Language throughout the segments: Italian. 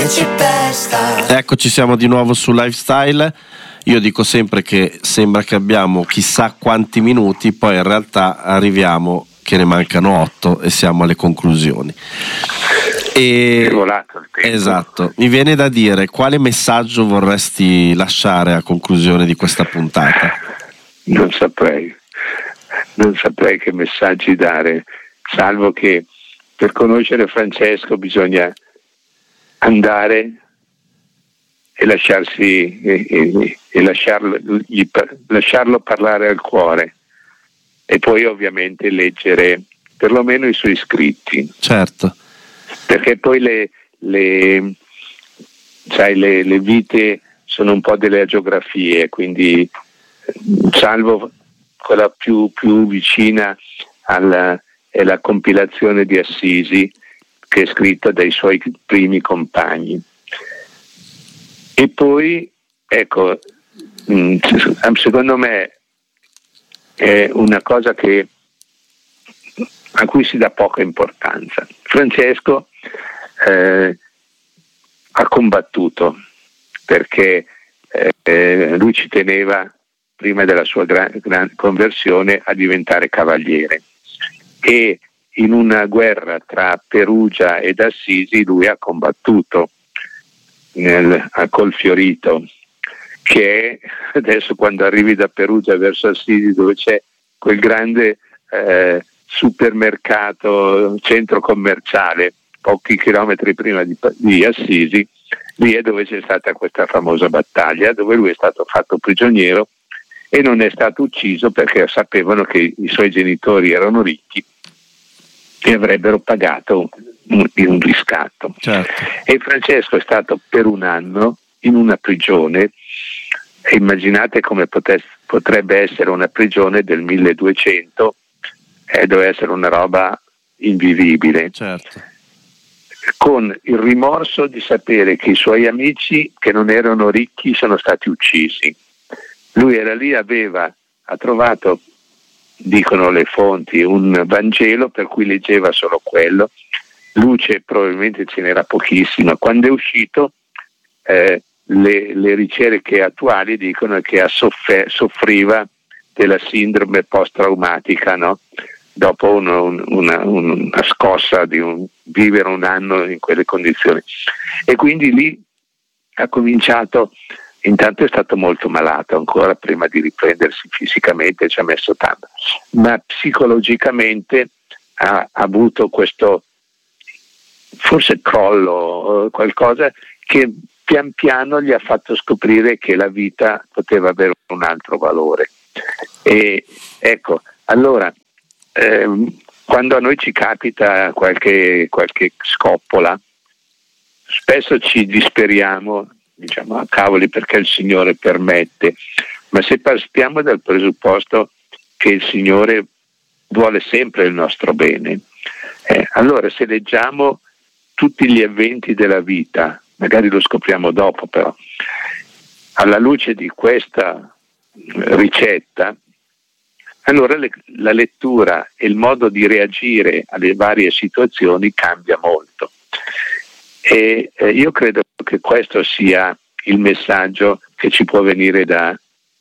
principessa. Eccoci, siamo di nuovo su Lifestyle. Io dico sempre che sembra che abbiamo chissà quanti minuti, poi in realtà arriviamo che ne mancano 8 e siamo alle conclusioni. E esatto, mi viene da dire, quale messaggio vorresti lasciare a conclusione di questa puntata? Non saprei che messaggi dare, salvo che per conoscere Francesco bisogna andare e lasciarlo parlare al cuore, e poi ovviamente leggere perlomeno i suoi scritti. Certo. Perché poi le vite sono un po' delle agiografie, quindi salvo quella più vicina è la compilazione di Assisi, che è scritta dai suoi primi compagni. E poi, ecco, secondo me è una cosa a cui si dà poca importanza. Francesco ha combattuto, perché lui ci teneva, prima della sua gran conversione, a diventare cavaliere, e in una guerra tra Perugia ed Assisi lui ha combattuto a Colfiorito, che è, adesso quando arrivi da Perugia verso Assisi, dove c'è quel grande supermercato, centro commerciale, pochi chilometri prima di Assisi, lì è dove c'è stata questa famosa battaglia, dove lui è stato fatto prigioniero e non è stato ucciso, perché sapevano che i suoi genitori erano ricchi e avrebbero pagato un riscatto. Certo. E Francesco è stato per un anno in una prigione, e immaginate come potrebbe essere una prigione del 1200, deve essere una roba invivibile. Certo. Con il rimorso di sapere che i suoi amici, che non erano ricchi, sono stati uccisi. Lui era lì, ha trovato, dicono le fonti, un Vangelo per cui leggeva solo quello. Luce probabilmente ce n'era pochissima. Quando è uscito, le ricerche attuali dicono che soffriva della sindrome post-traumatica, no? Dopo una scossa di vivere un anno in quelle condizioni. E quindi lì ha cominciato. Intanto è stato molto malato ancora prima di riprendersi fisicamente, ci ha messo tanto, ma psicologicamente ha avuto questo forse crollo, qualcosa che pian piano gli ha fatto scoprire che la vita poteva avere un altro valore. E ecco, allora quando a noi ci capita qualche scoppola, spesso ci disperiamo, diciamo, cavoli, perché il Signore permette, ma se partiamo dal presupposto che il Signore vuole sempre il nostro bene, allora se leggiamo tutti gli eventi della vita, magari lo scopriamo dopo, però alla luce di questa ricetta, allora la lettura e il modo di reagire alle varie situazioni cambia molto. E io credo che questo sia il messaggio che ci può venire da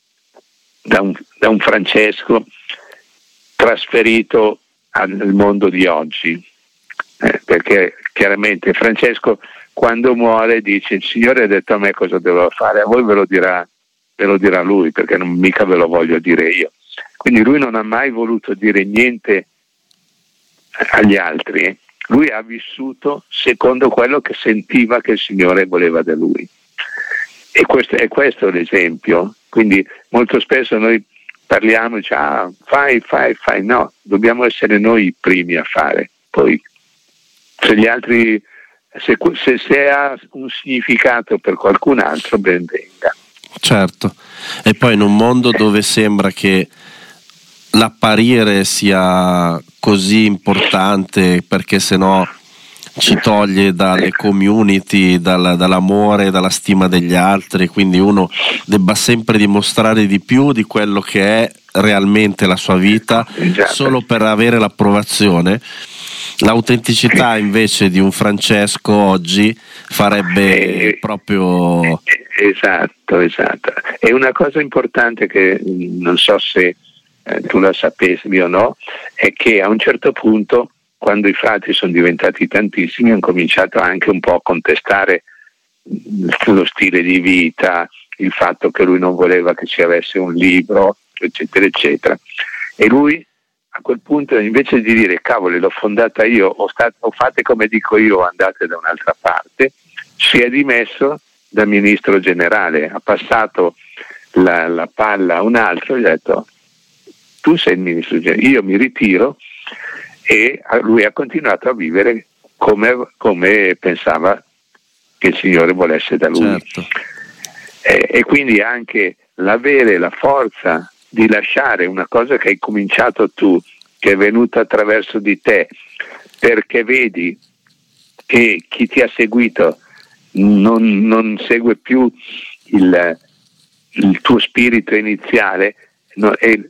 un Francesco trasferito al mondo di oggi, perché chiaramente Francesco, quando muore, dice: il Signore ha detto a me cosa devo fare, a voi ve lo dirà lui, perché non mica ve lo voglio dire io. Quindi lui non ha mai voluto dire niente agli altri. Lui ha vissuto secondo quello che sentiva che il Signore voleva da lui. E questo è l'esempio. Quindi molto spesso noi parliamo, diciamo, fai, no, dobbiamo essere noi i primi a fare. Poi se gli altri, se ha un significato per qualcun altro, ben venga. Certo. E poi in un mondo dove sembra che l'apparire sia così importante, perché sennò ci toglie dalle community, dall'amore, dalla stima degli altri, quindi uno debba sempre dimostrare di più di quello che è realmente la sua vita, solo per avere l'approvazione. L'autenticità invece di un Francesco oggi farebbe proprio... Esatto. E una cosa importante che non so se tu la sapessi o no, è che a un certo punto, quando i frati sono diventati tantissimi, hanno cominciato anche un po' a contestare lo stile di vita, il fatto che lui non voleva che ci avesse un libro, eccetera eccetera. E lui a quel punto, invece di dire cavoli, l'ho fondata io, o fate come dico io, andate da un'altra parte, si è dimesso da ministro generale, ha passato la palla a un altro e gli ha detto: tu sei il ministro generale, io mi ritiro. E lui ha continuato a vivere come pensava che il Signore volesse da lui. Certo. E quindi anche l'avere la forza di lasciare una cosa che hai cominciato tu, che è venuta attraverso di te, perché vedi che chi ti ha seguito non segue più il tuo spirito iniziale, no, e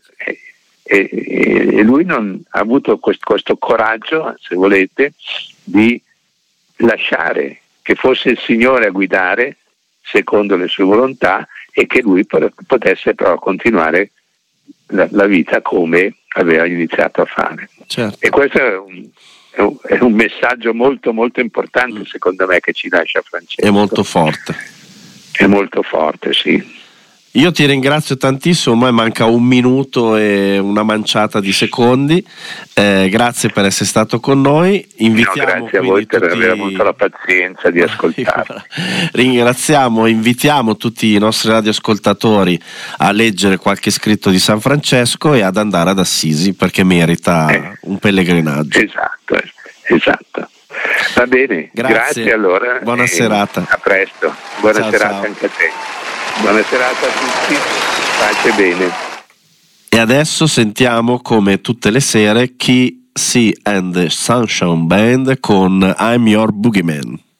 lui non ha avuto questo coraggio, se volete, di lasciare che fosse il Signore a guidare secondo le sue volontà e che lui potesse però continuare la vita come aveva iniziato a fare. Certo. E questo è un messaggio molto molto importante, secondo me, che ci lascia Francesco. È molto forte. È molto forte, sì. Io ti ringrazio tantissimo, ma manca 1 minuto e una manciata di secondi. Grazie per essere stato con noi. Invitiamo, grazie a voi per aver avuto la pazienza di ascoltare. Invitiamo tutti i nostri radioascoltatori a leggere qualche scritto di San Francesco e ad andare ad Assisi, perché merita un pellegrinaggio. Esatto. Va bene, grazie allora. Buona serata. A presto. Buona ciao, serata ciao. anche a te. Buona serata a tutti, pace e bene. E adesso sentiamo, come tutte le sere, Key C and the Sunshine Band con I'm Your Boogeyman.